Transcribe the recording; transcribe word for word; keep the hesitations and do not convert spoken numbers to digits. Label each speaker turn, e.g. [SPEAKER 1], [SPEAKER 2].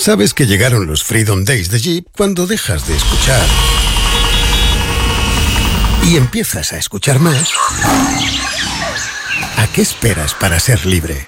[SPEAKER 1] Sabes que llegaron los Freedom Days de Jeep cuando dejas de escuchar y empiezas a escuchar más. ¿A qué esperas para ser libre?